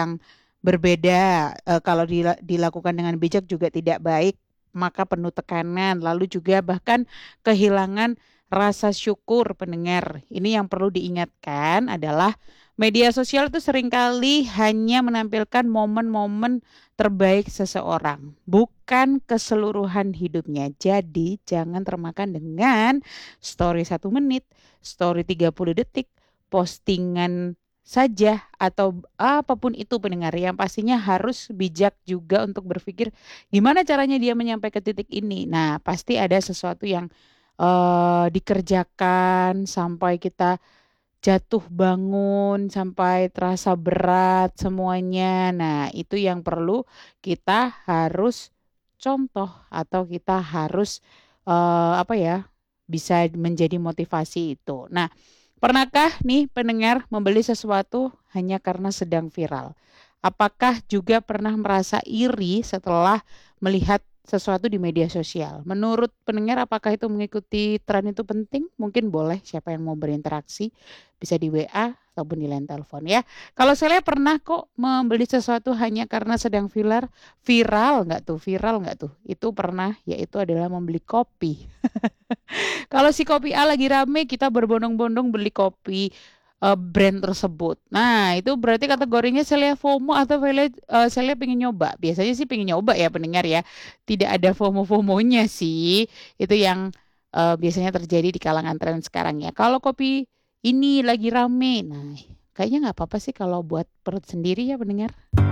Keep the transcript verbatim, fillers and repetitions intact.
yang berbeda. Eh, kalau dila- dilakukan dengan bijak juga tidak baik, maka penuh tekanan. Lalu juga bahkan kehilangan rasa syukur pendengar. Ini yang perlu diingatkan adalah media sosial itu seringkali hanya menampilkan momen-momen terbaik seseorang, bukan keseluruhan hidupnya. Jadi jangan termakan dengan story satu menit, story tiga puluh detik, postingan saja atau apapun itu pendengar, yang pastinya harus bijak juga untuk berpikir gimana caranya dia menyampaikan ke titik ini. Nah, pasti ada sesuatu yang eh, dikerjakan sampai kita jatuh bangun, sampai terasa berat semuanya. Nah, itu yang perlu kita harus contoh atau kita harus eh, apa ya, bisa menjadi motivasi itu. Nah, pernahkah nih pendengar membeli sesuatu hanya karena sedang viral? Apakah juga pernah merasa iri setelah melihat sesuatu di media sosial? Menurut pendengar, apakah itu mengikuti tren itu penting? Mungkin boleh siapa yang mau berinteraksi bisa di W A ataupun di line telepon ya. Kalau saya pernah kok membeli sesuatu hanya karena sedang viral, viral nggak tuh? Viral nggak tuh? Itu pernah, yaitu adalah membeli kopi. Kalau si kopi A lagi rame, kita berbondong-bondong beli kopi eh, brand tersebut. Nah, itu berarti kategorinya saya lihat FOMO atau saya lihat, eh, saya lihat pengen nyoba. Biasanya sih pengen nyoba ya pendengar ya. Tidak ada FOMO-FOMOnya sih. Itu yang eh, biasanya terjadi di kalangan tren sekarang ya. Kalau kopi ini lagi rame, nah kayaknya nggak apa-apa sih kalau buat perut sendiri ya pendengar.